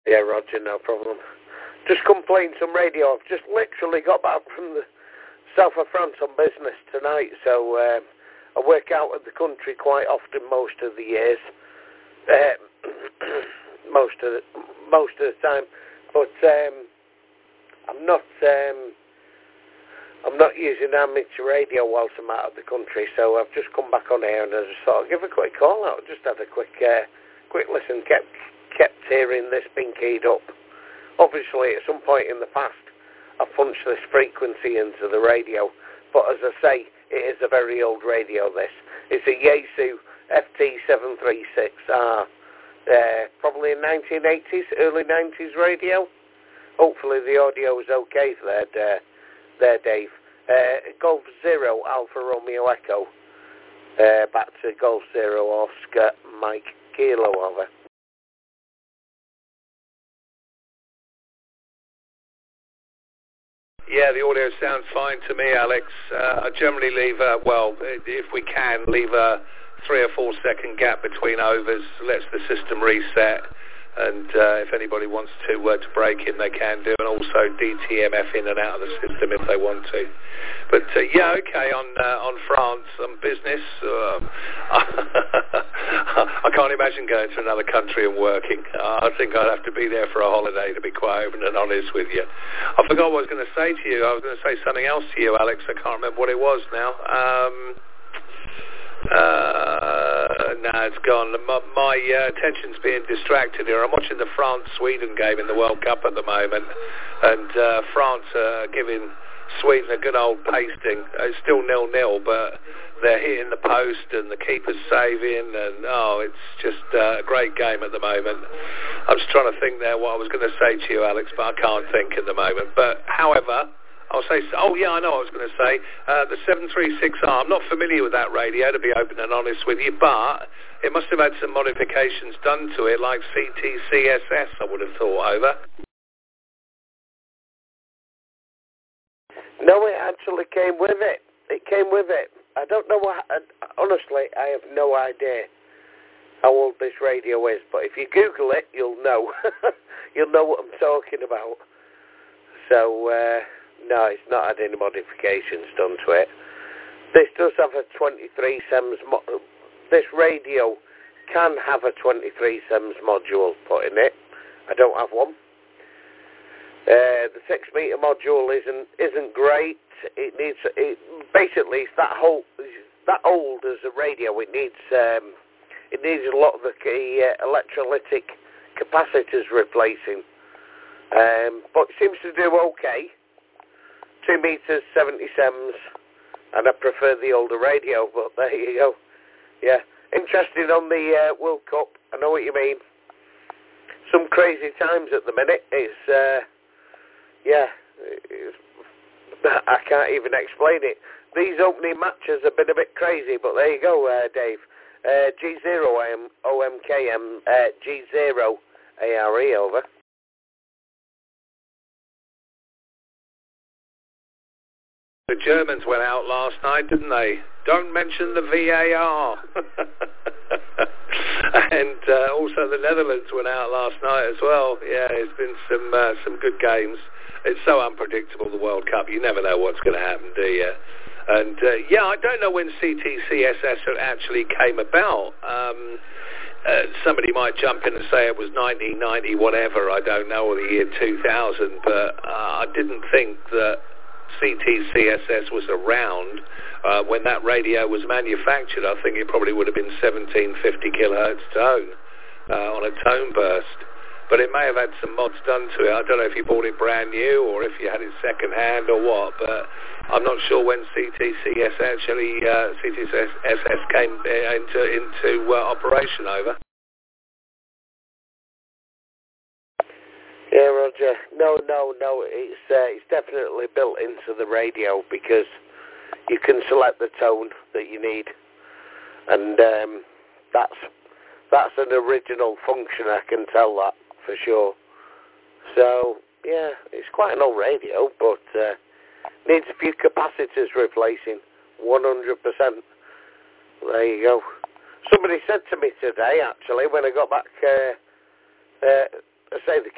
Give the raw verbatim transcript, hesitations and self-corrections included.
Yeah, Roger, no problem. Just come playing some radio. I've just literally got back from the south of France on business tonight, so um, I work out of the country quite often most of the years, uh, most of the, most of the time. But um, I'm not um, I'm not using amateur radio whilst I'm out of the country, so I've just come back on here and I just thought I'd give a quick call out. Just had a quick uh, quick listen. Kept kept hearing this being keyed up. Obviously, at some point in the past, I punched this frequency into the radio, but as I say, it is a very old radio, this. It's a Yaesu F T seven three six R, uh, probably a nineteen eighties, early nineties radio. Hopefully the audio is okay there, uh, there Dave. Uh, Golf Zero Alpha Romeo Echo, uh, back to Golf Zero Oscar Mike Kilo, over. Yeah, the audio sounds fine to me, Alex. Uh, I generally leave, a, well, if we can, leave a three or four second gap between overs, lets the system reset, and uh, if anybody wants to uh, to break in, they can do, and also D T M F in and out of the system if they want to. But uh, yeah, okay, on uh, on France, on business, um, I can't imagine going to another country and working. Uh, I think I'd have to be there for a holiday, to be quite open and honest with you. I forgot what I was going to say to you. I was going to say something else to you, Alex. I can't remember what it was now. Um, Uh, no, it's gone. My, my uh, attention's being distracted here. I'm watching the France-Sweden game in the World Cup at the moment, and uh, France are giving Sweden a good old pasting. It's still nil-nil, but they're hitting the post and the keeper's saving, and oh, it's just uh, a great game at the moment. I'm just trying to think there what I was going to say to you, Alex, but I can't think at the moment. But however, I'll say, oh yeah, I know what I was going to say. Uh, the seven three six R, I'm not familiar with that radio, to be open and honest with you, but it must have had some modifications done to it, like C T C S S, I would have thought, over. No, it actually came with it. It came with it. I don't know what, honestly, I have no idea how old this radio is, but if you Google it, you'll know. You'll know what I'm talking about. So, uh... no, it's not had any modifications done to it. This does have a twenty-three SEMS mo- this radio can have a twenty-three SEMS module put in it. I don't have one. Uh, the six meter module isn't isn't great. It needs it basically it's that whole it's that old as a radio. It needs um, it needs a lot of the key, uh, electrolytic capacitors replacing. Um, but it seems to do okay. Two meters, seventy SEMS, and I prefer the older radio, but there you go. Yeah, interested on the uh, World Cup, I know what you mean. Some crazy times at the minute. It's, uh, yeah, it's, I can't even explain it. These opening matches have been a bit crazy, but there you go, uh, Dave. Uh, G zero O M K M, uh, G zero A R E, over. The Germans went out last night, didn't they? Don't mention the V A R. And uh, also the Netherlands went out last night as well. Yeah, it's been some uh, some good games. It's so unpredictable, the World Cup. You never know what's going to happen, do you? And uh, yeah, I don't know when C T C S S actually came about. Um, uh, somebody might jump in and say it was nineteen ninety, whatever, I don't know, or the year two thousand, but uh, I didn't think that C T C S S was around uh, when that radio was manufactured. I think it probably would have been seventeen fifty kilohertz tone uh, on a tone burst. But it may have had some mods done to it. I don't know if you bought it brand new or if you had it second hand or what, but I'm not sure when C T C S actually uh, C T C S S came into into uh, operation, over. Yeah, Roger. No, no, no. It's uh, it's definitely built into the radio because you can select the tone that you need, and um, that's that's an original function. I can tell that for sure. So yeah, it's quite an old radio, but uh, needs a few capacitors replacing. one hundred percent. There you go. Somebody said to me today, actually, when I got back. Uh, uh, I say the